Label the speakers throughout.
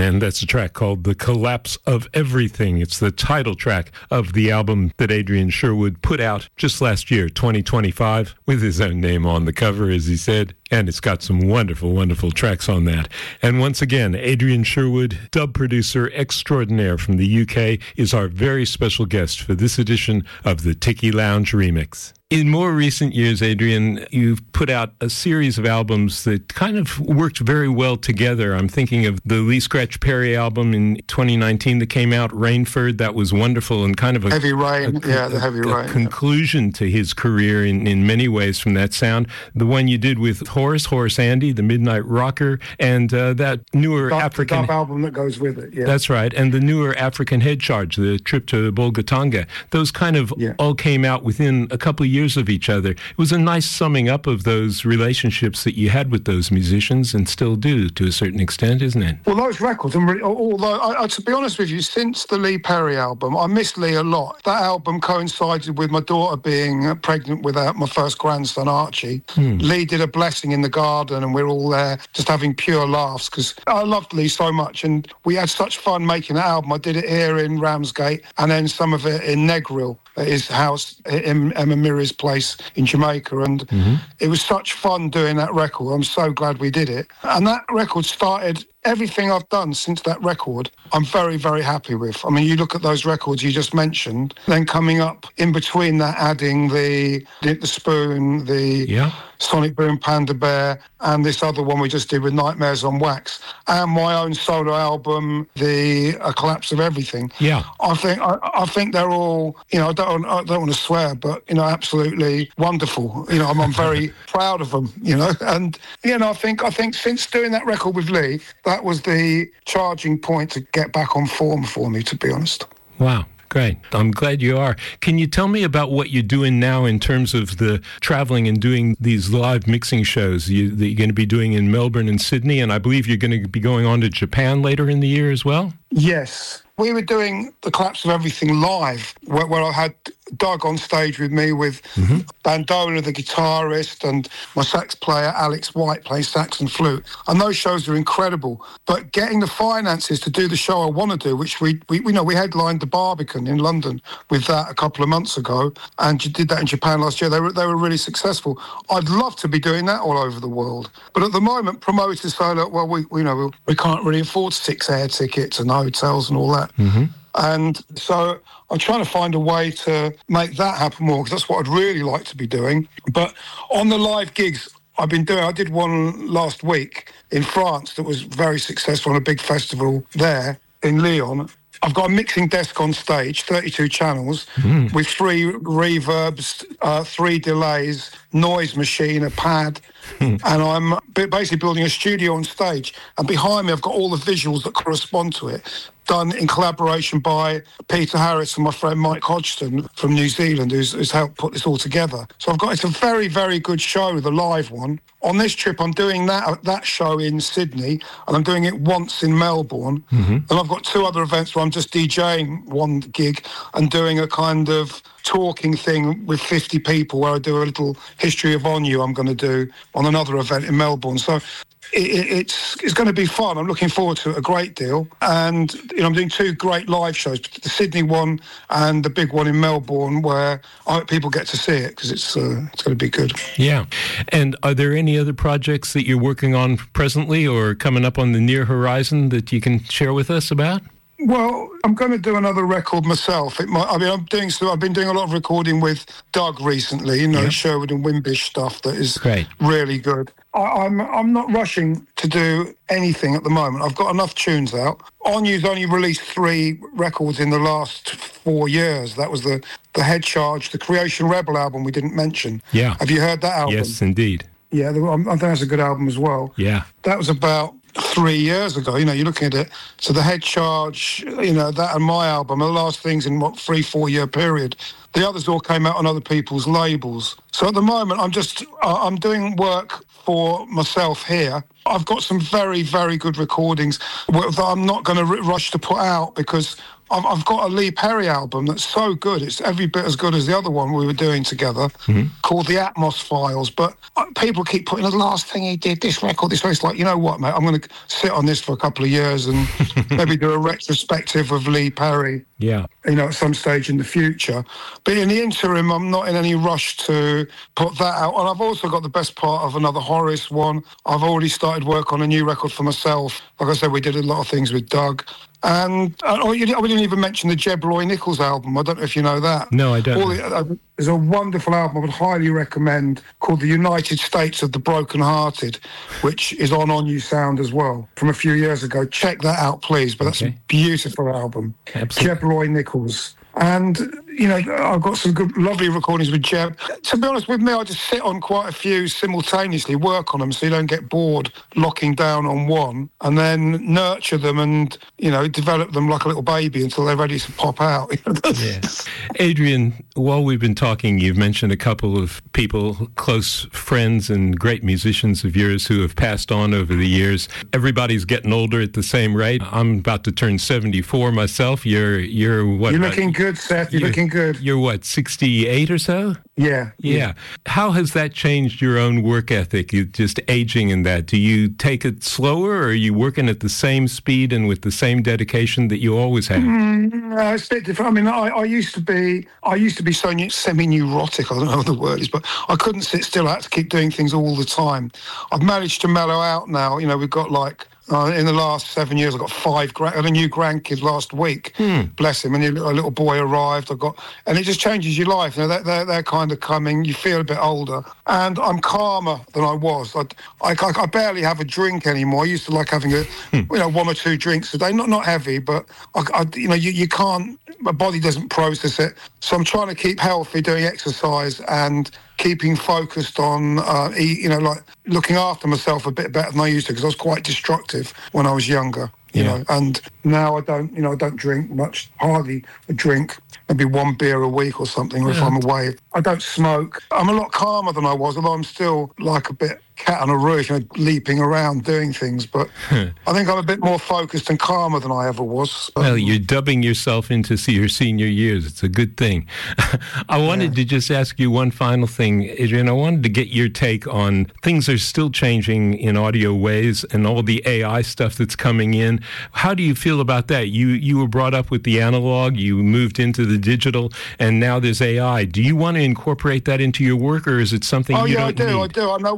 Speaker 1: And that's a track called The Collapse of Everything. It's the title track of the album that Adrian Sherwood put out just last year, 2025, with his own name on the cover, as he said. And it's got some wonderful, wonderful tracks on that. And once again, Adrian Sherwood, dub producer extraordinaire from the UK, is our very special guest for this edition of the Tiki Lounge Remix. In more recent years, Adrian, you've put out a series of albums that kind of worked very well together. I'm thinking of the Lee Scratch Perry album in 2019 that came out, Rainford. That was wonderful and kind of a
Speaker 2: Heavy Rain, the Heavy Rain.
Speaker 1: Conclusion to his career in many ways from that sound. The one you did with Horace Andy, the Midnight Rocker, and that newer African...
Speaker 2: The dub album that goes with it, yeah.
Speaker 1: That's right. And the newer African Head Charge, the Trip to Bolgatanga. Those kind of all came out within a couple of years of each other. It was a nice summing up of those relationships that you had with those musicians and still do to a certain extent, isn't it?
Speaker 2: Well, those records, although, to be honest with you, since the Lee Perry album, I miss Lee a lot. That album coincided with my daughter being pregnant with my first grandson, Archie. Lee did a blessing in the garden and we're all there just having pure laughs because I loved Lee so much and we had such fun making that album. I did it here in Ramsgate and then some of it in Negril, at his house in Emma Miri's place in Jamaica, and it was such fun doing that record. I'm so glad we did it. And that record started everything I've done since that record. I'm very, very happy with. I mean, you look at those records you just mentioned, then coming up in between that, adding the Spoon, the Sonic Boom Panda Bear, and this other one we just did with Nightmares on Wax, and my own solo album, The Collapse of Everything.
Speaker 1: Yeah,
Speaker 2: I think they're all, I don't want to swear, but absolutely wonderful. I'm very proud of them. And I think since doing that record with Lee, that was the charging point to get back on form for me, to be honest.
Speaker 1: Wow. Great. I'm glad you are. Can you tell me about what you're doing now in terms of the traveling and doing these live mixing shows that you're going to be doing in Melbourne and Sydney? And I believe you're going to be going on to Japan later in the year as well?
Speaker 2: Yes. We were doing The Collapse of Everything live, where I had Doug on stage with me with Bandola, the guitarist, and my sax player, Alex White, playing sax and flute. And those shows are incredible. But getting the finances to do the show I want to do, which we headlined the Barbican in London with that a couple of months ago, and did that in Japan last year. They were really successful. I'd love to be doing that all over the world. But at the moment, promoters say, look, well, we can't really afford 6 air tickets and hotels and all that. And so I'm trying to find a way to make that happen more, because that's what I'd really like to be doing. But on the live gigs I did one last week in France that was very successful on a big festival there in Lyon. I've got a mixing desk on stage, 32 channels, with 3 reverbs, 3 delays, noise machine, a pad, and I'm basically building a studio on stage. And behind me, I've got all the visuals that correspond to it, done in collaboration by Peter Harris and my friend Mike Hodgson from New Zealand, who's helped put this all together. So it's a very, very good show, the live one. On this trip, I'm doing that show in Sydney, and I'm doing it once in Melbourne. And I've got 2 other events where I'm just DJing one gig and doing a kind of talking thing with 50 people where I do a little history of Onyu I'm going to do on another event in Melbourne. So it's going to be fun. I'm looking forward to it a great deal. And I'm doing 2 great live shows, the Sydney one and the big one in Melbourne, where I hope people get to see it, because it's going to be good.
Speaker 1: Yeah. And are there any other projects that you're working on presently or coming up on the near horizon that you can share with us about?
Speaker 2: Well, I'm going to do another record myself. I've been doing a lot of recording with Doug recently, Sherwood and Wimbish stuff that is really good. I'm not rushing to do anything at the moment. I've got enough tunes out. Onyu's only released 3 records in the last 4 years. That was the Head Charge, the Creation Rebel album we didn't mention. Yeah. Have you heard that album?
Speaker 1: Yes, indeed.
Speaker 2: Yeah, I think that's a good album as well.
Speaker 1: Yeah.
Speaker 2: That was about 3 years ago, you're looking at it. So the Head Charge, that and my album are the last things in 3-4 year period. The others all came out on other people's labels. So at the moment, I'm doing work for myself here. I've got some very, very good recordings that I'm not going to rush to put out, because I've got a Lee Perry album that's so good. It's every bit as good as the other one we were doing together, called The Atmos Files. But people keep putting the last thing he did, this record, this. It's like, you know what, mate? I'm going to sit on this for a couple of years and maybe do a retrospective of Lee Perry.
Speaker 1: Yeah.
Speaker 2: At some stage in the future. But in the interim, I'm not in any rush to put that out. And I've also got the best part of another Horace one. I've already started work on a new record for myself. Like I said, we did a lot of things with Doug. And we didn't even mention the Jeb Roy Nichols album. I don't know if you know that.
Speaker 1: No, I don't.
Speaker 2: There's a wonderful album I would highly recommend called The United States of the Broken Hearted, which is on You Sound as well, from a few years ago. Check that out, please. But that's a beautiful album.
Speaker 1: Absolutely.
Speaker 2: Jeb Roy Nichols. And, I've got some good, lovely recordings with Jeb. To be honest with me, I just sit on quite a few simultaneously, work on them so you don't get bored locking down on one, and then nurture them and, develop them like a little baby until they're ready to pop out.
Speaker 1: Yes. Adrian, while we've been talking, you've mentioned a couple of people, close friends and great musicians of yours who have passed on over the years. Everybody's getting older at the same rate. I'm about to turn 74 myself. You're what?
Speaker 2: You're looking good, Seth. You're looking good.
Speaker 1: You're what, 68 or so?
Speaker 2: Yeah.
Speaker 1: How has that changed your own work ethic? You just aging in that. Do you take it slower, or are you working at the same speed and with the same dedication that you always have?
Speaker 2: No, it's a bit different. I mean, I used to be so semi-neurotic. I don't know what the word is, but I couldn't sit still. I had to keep doing things all the time. I've managed to mellow out now. We've got in the last 7 years, I got I had a new grandkid last week. Bless him. And a little boy arrived. And it just changes your life. They're kind of coming. You feel a bit older. And I'm calmer than I was. I barely have a drink anymore. I used to like having one or two drinks a day. Not heavy, but you can't. My body doesn't process it. So I'm trying to keep healthy, doing exercise and keeping focused on, looking after myself a bit better than I used to, because I was quite destructive when I was younger, you know. And now I don't drink much, hardly a drink, maybe one beer a week or something, or if I'm away. I don't smoke. I'm a lot calmer than I was, although I'm still like a bit cat on a roof, leaping around doing things. But I think I'm a bit more focused and calmer than I ever was.
Speaker 1: Well, you're dubbing yourself into your senior years. It's a good thing. I wanted to just ask you one final thing, Adrian. I wanted to get your take on things are still changing in audio ways and all the AI stuff that's coming in. How do you feel about that? You were brought up with the analog, you moved into the digital, and now there's AI. Do you want to incorporate that into your work, or is it something you don't need?
Speaker 2: I do. I know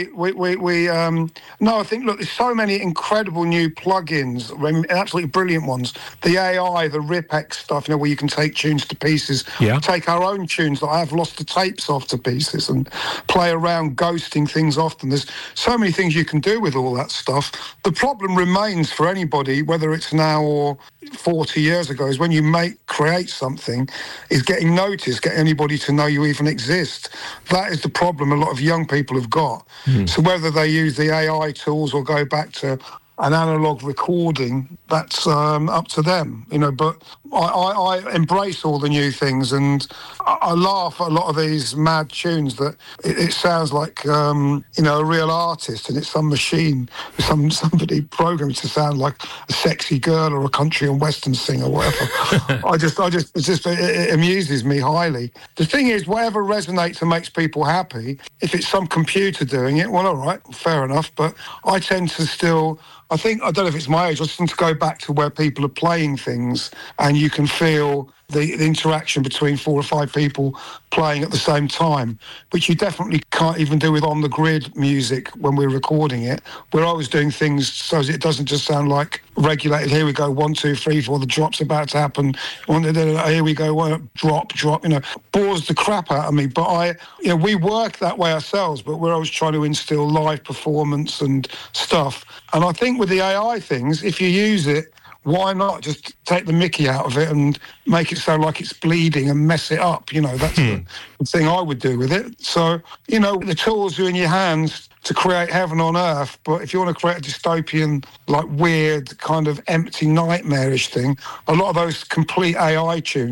Speaker 2: I think, look, there's so many incredible new plugins, absolutely brilliant ones. The AI, the RipX stuff, where you can take tunes to pieces, take our own tunes that I have lost the tapes off to pieces and play around ghosting things often. There's so many things you can do with all that stuff. The problem remains for anybody, whether it's now or 40 years ago, is when you create something, is getting noticed, get anybody to know you even exist. That is the problem a lot of young people have got. So whether they use the AI tools or go back to an analog recording, that's up to them, but I embrace all the new things, and I laugh at a lot of these mad tunes that it sounds like a real artist, and it's some machine, somebody programmed to sound like a sexy girl or a country and western singer or whatever. It amuses me highly. The thing is, whatever resonates and makes people happy, if it's some computer doing it, well, all right, fair enough, but I tend to still... I don't know if it's my age, I just tend to go back to where people are playing things and you can feel the interaction between 4 or 5 people playing at the same time, which you definitely can't even do with on-the-grid music when we're recording it. We're always doing things so it doesn't just sound like regulated, here we go, 1, 2, 3, 4, the drop's about to happen, here we go, drop, bores the crap out of me. But we work that way ourselves, but we're always trying to instill live performance and stuff. And I think with the AI things, if you use it, why not just take the mickey out of it and make it sound like it's bleeding and mess it up? That's the thing I would do with it. So, the tools are in your hands to create heaven on earth, but if you want to create a dystopian, weird, kind of empty, nightmarish thing, a lot of those complete AI tunes,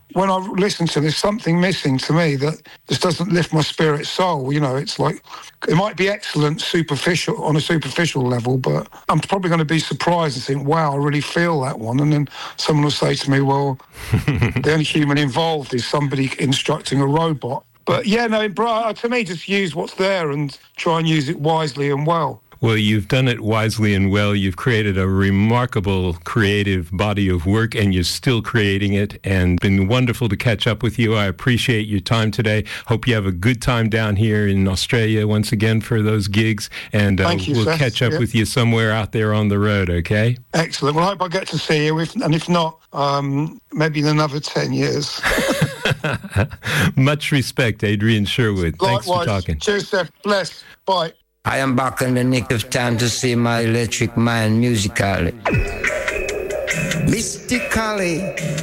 Speaker 2: when I listen to there's something missing to me that just doesn't lift my spirit soul. You know, it's like, it might be excellent on a superficial level, but I'm probably going to be surprised and think, wow, I really feel that one. And then someone will say to me, well, the only human involved is somebody instructing a robot. But yeah, no, to me, just use what's there and try and use it wisely and well.
Speaker 1: Well, you've done it wisely and well. You've created a remarkable creative body of work, and you're still creating it, and been wonderful to catch up with you. I appreciate your time today. Hope you have a good time down here in Australia once again for those gigs, and
Speaker 2: Thank you,
Speaker 1: we'll
Speaker 2: Seth.
Speaker 1: catch up with you somewhere out there on the road, okay?
Speaker 2: Excellent. Well, I hope I get to see you, and if not, maybe in another 10 years.
Speaker 1: Much respect, Adrian Sherwood.
Speaker 2: Likewise.
Speaker 1: Thanks for talking.
Speaker 2: Cheers, Seth. Bless. Bye.
Speaker 3: I am back in the nick of time to see my electric mind musically. Mystically.